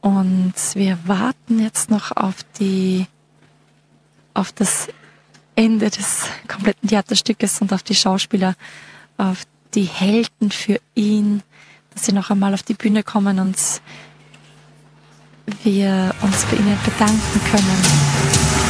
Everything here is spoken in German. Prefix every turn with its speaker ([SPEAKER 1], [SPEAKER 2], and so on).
[SPEAKER 1] Und wir warten jetzt noch auf das Ende des kompletten Theaterstückes und auf die Schauspieler, auf die Helden für ihn, dass sie noch einmal auf die Bühne kommen und wir uns bei ihnen bedanken können.